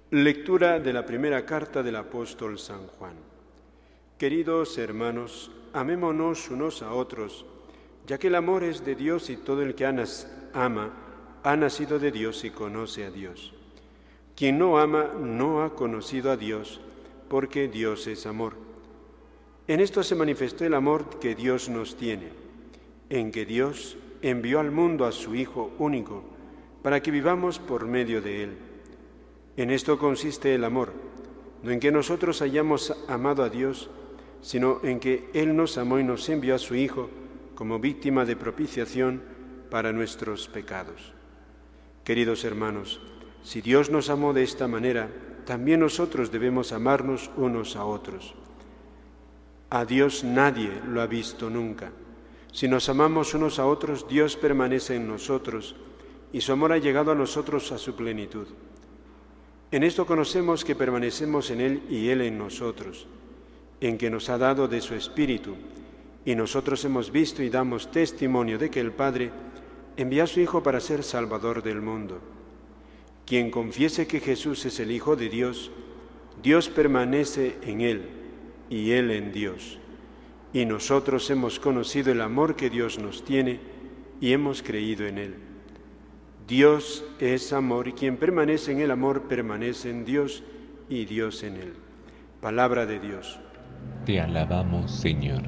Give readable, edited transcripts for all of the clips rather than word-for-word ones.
Lectura de la primera carta del apóstol San Juan. Queridos hermanos, amémonos unos a otros, ya que el amor es de Dios y todo el que ama ha nacido de Dios y conoce a Dios. Quien no ama no ha conocido a Dios, porque Dios es amor. En esto se manifestó el amor que Dios nos tiene, en que Dios envió al mundo a su Hijo único, para que vivamos por medio de Él. En esto consiste el amor, no en que nosotros hayamos amado a Dios, sino en que Él nos amó y nos envió a su Hijo como víctima de propiciación para nuestros pecados. Queridos hermanos, si Dios nos amó de esta manera, también nosotros debemos amarnos unos a otros. A Dios nadie lo ha visto nunca. Si nos amamos unos a otros, Dios permanece en nosotros y su amor ha llegado a nosotros a su plenitud. En esto conocemos que permanecemos en Él y Él en nosotros, en que nos ha dado de su Espíritu, y nosotros hemos visto y damos testimonio de que el Padre envió a su Hijo para ser Salvador del mundo. Quien confiese que Jesús es el Hijo de Dios, Dios permanece en Él y Él en Dios. Y nosotros hemos conocido el amor que Dios nos tiene y hemos creído en Él. Dios es amor y quien permanece en el amor permanece en Dios y Dios en Él. Palabra de Dios. Te alabamos, Señor.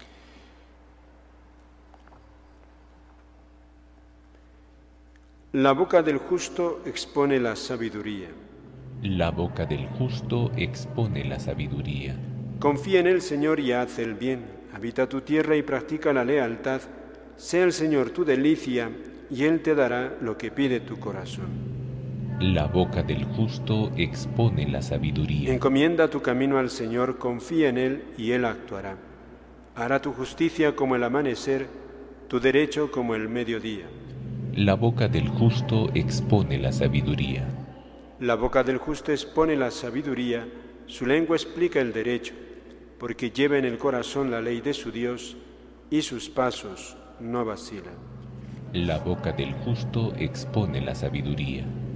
La boca del justo expone la sabiduría. La boca del justo expone la sabiduría. Confía en el Señor y haz el bien. Habita tu tierra y practica la lealtad. Sea el Señor tu delicia y Él te dará lo que pide tu corazón. La boca del justo expone la sabiduría. Encomienda tu camino al Señor, confía en Él y Él actuará. Hará tu justicia como el amanecer, tu derecho como el mediodía. La boca del justo expone la sabiduría. La boca del justo expone la sabiduría, su lengua explica el derecho, porque lleva en el corazón la ley de su Dios y sus pasos no vacilan. La boca del justo expone la sabiduría.